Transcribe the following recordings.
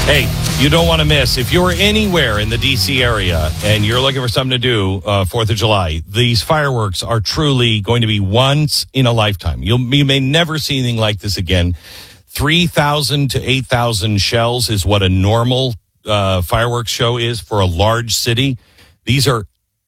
Hey, you don't want to miss. If you're anywhere in the D.C. area and you're looking for something to do 4th of July, these fireworks are truly going to be once in a lifetime. You may never see anything like this again. 3,000 to 8,000 shells is what a normal fireworks show is for a large city. These are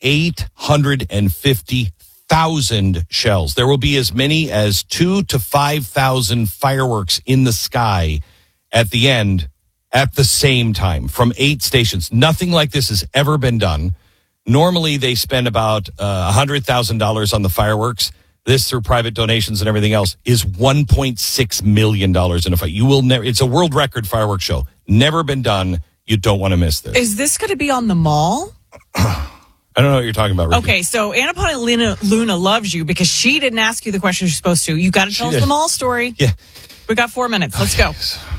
850,000 shells. There will be as many as 2,000 to 5,000 fireworks in the sky at the end at the same time from 8 stations. Nothing like this has ever been done. Normally, they spend about $100,000 on the fireworks. This, through private donations and everything else, is $1.6 million in a fight. You will never. It's a world record fireworks show. Never been done. You don't want to miss this. Is this going to be on the mall? I don't know what you're talking about, Ricky. Okay, so Anna Luna loves you because she didn't ask you the question you're supposed to. You got to tell us the mall story. Yeah. We got 4 minutes. Let's go.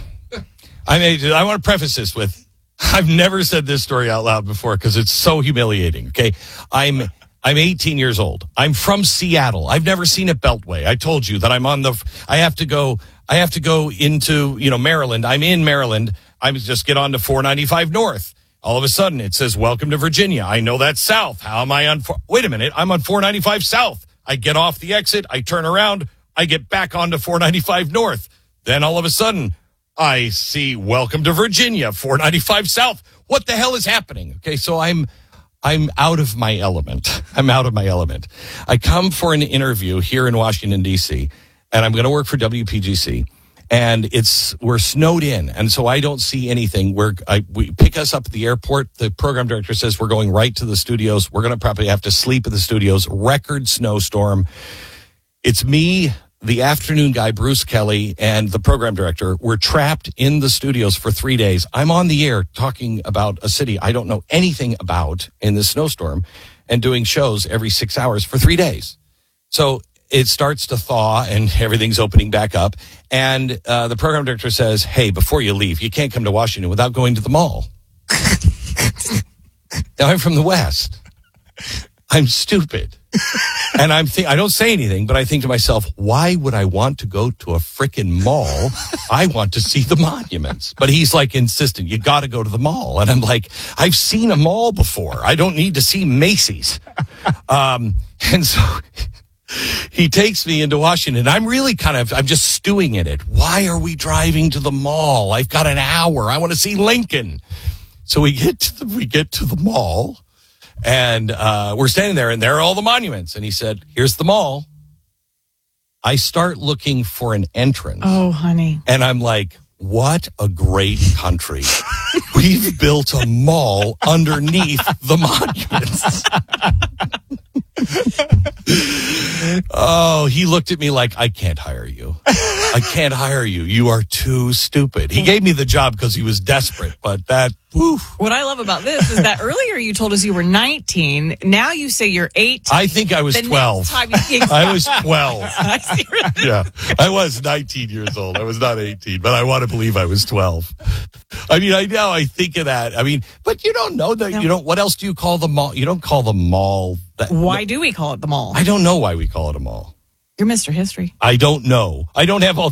I want to preface this with, I've never said this story out loud before because it's so humiliating. Okay. I'm 18 years old. I'm from Seattle. I've never seen a Beltway. I told you that I have to go into, Maryland. I'm in Maryland. I just get on to 495 North. All of a sudden it says, welcome to Virginia. I know that's south. How am I on? Wait a minute. I'm on 495 South. I get off the exit. I turn around. I get back onto 495 North. Then all of a sudden I see welcome to Virginia, 495 South. What the hell is happening? Okay, so I'm out of my element. I'm out of my element. I come for an interview here in Washington, D.C., and I'm going to work for WPGC. And we're snowed in, and so I don't see anything. We pick us up at the airport. The program director says we're going right to the studios. We're going to probably have to sleep at the studios. Record snowstorm. It's me, the afternoon guy, Bruce Kelly, and the program director. We're trapped in the studios for 3 days. I'm on the air talking about a city I don't know anything about in this snowstorm and doing shows every 6 hours for 3 days. So it starts to thaw and everything's opening back up. And the program director says, hey, before you leave, you can't come to Washington without going to the mall. Now, I'm from the West. I'm stupid. And I don't say anything, but I think to myself, why would I want to go to a frickin' mall? I want to see the monuments. But he's like insistent, you got to go to the mall. And I'm like, I've seen a mall before. I don't need to see Macy's. And so he takes me into Washington. I'm really I'm just stewing in it. Why are we driving to the mall? I've got an hour. I want to see Lincoln. So we get to the mall. And we're standing there, and there are all the monuments. And he said, here's the mall. I start looking for an entrance. Oh, honey. And I'm like, what a great country. We've built a mall underneath the monuments. Oh, he looked at me like, I can't hire you. I can't hire you. You are too stupid. He gave me the job because he was desperate, but that, whew. What I love about this is that earlier you told us you were 19. Now you say you're 18. I think I was 12. I was 12. Yeah, I was 19 years old. I was not 18, but I want to believe I was 12. I mean, I think of that. I mean, but you don't know that. No. What else do you call the mall? You don't call the mall that. Why do we call it the mall? I don't know why we call it a mall. You're Mr. History. I don't know. I don't have all